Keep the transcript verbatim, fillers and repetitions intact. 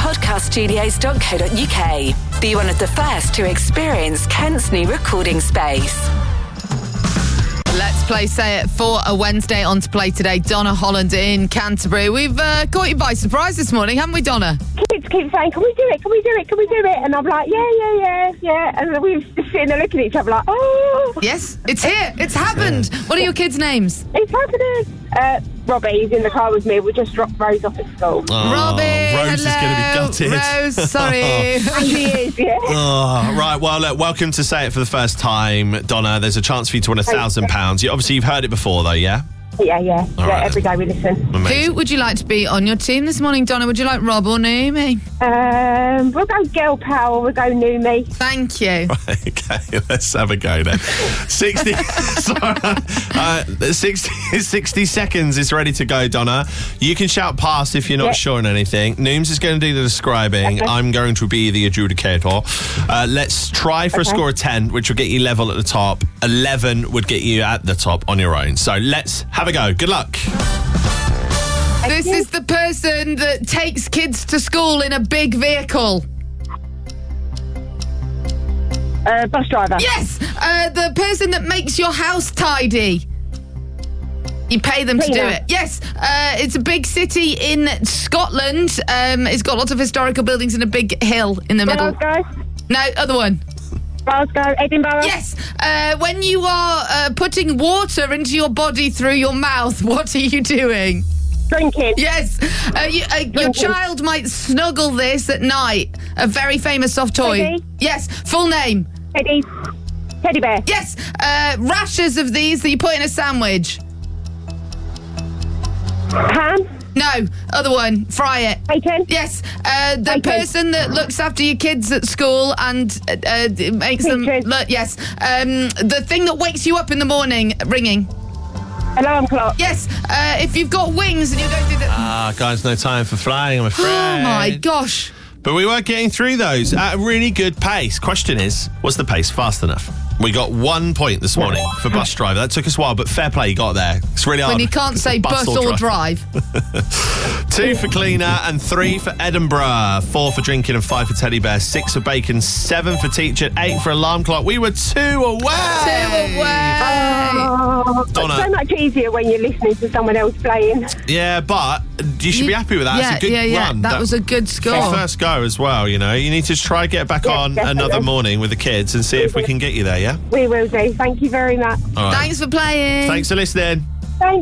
podcast studios dot co dot uk. Be one of the first to experience Kent's new recording space. Let's play Say It for a Wednesday. On to play today, Donna Holland in Canterbury. We've uh, caught you by surprise this morning, haven't we, Donna? Kids keep saying, can we do it, can we do it, can we do it? And I'm like, yeah, yeah, yeah, yeah. And we were just sitting there looking at each other like, oh. Yes, it's here. It's happened. What are your kids' names? It's happening. Uh, Robbie, he's in the car with me. We just dropped Rose off at school. Oh, Robbie, Rose hello. is going to be gutted. Rose, sorry. And he is, yeah. Oh, right, well, look, welcome to Say It for the first time, Donna. There's a chance for you to win a thousand pounds. You Obviously, you've heard it before, though, yeah? Yeah, yeah. yeah right, every day we listen. Amazing. Who would you like to be on your team this morning, Donna? Would you like Rob or Naomi? Um, we'll go Girl Power, we'll go Noomi. Thank you. Right, okay, let's have a go then. sixty, sorry, uh, sixty, sixty seconds is ready to go, Donna. You can shout pass if you're not Yep. sure on anything. Nooms is going to do the describing. Okay. I'm going to be the adjudicator. Uh, let's try for a Okay. score of ten, which will get you level at the top. eleven would get you at the top on your own. So let's have a go. Good luck. This you. is the person that takes kids to school in a big vehicle. Uh, bus driver. Yes, uh, the person that makes your house tidy. You pay them to do Cleaner. it. Yes, uh, it's a big city in Scotland. Um, it's got lots of historical buildings and a big hill in the middle. Glasgow. No, other one. Glasgow. Edinburgh. Yes, uh, when you are uh, putting water into your body through your mouth, what are you doing? Drinking. Yes, uh, you, uh, your Drinking. child might snuggle this at night. A very famous soft toy. Teddy. Yes, full name. Teddy. Teddy bear. Yes, uh, rashers of these that you put in a sandwich. Ham. No, other one. Fry it. Bacon. Yes, uh, the Bacon. person that looks after your kids at school and uh, uh, makes them Teachers. look. Yes, um, the thing that wakes you up in the morning, ringing. Alarm clock. Yes, uh, if you've got wings and you go through the. Ah, guys, no time for flying, I'm afraid. Oh my gosh! But we were getting through those at a really good pace. Question is, was the pace fast enough? We got one point this morning for bus driver. That took us a while, but fair play, you got there. It's really hard. When you can't say bus or drive. Two for cleaner and three for Edinburgh. Four for drinking and five for teddy bear. Six for bacon. Seven for teacher. Eight for alarm clock. We were two away. Two away. Oh, Donna. it's so much easier when you're listening to someone else playing. Yeah, but you should be happy with that. Yeah, It's a good yeah, yeah. run. That was a good score. Your first go as well, you know. You need to try get back Yeah, on definitely. another morning with the kids and see if we can get you there, yeah? We will do. Thank you very much. All right. Thanks for playing. Thanks for listening.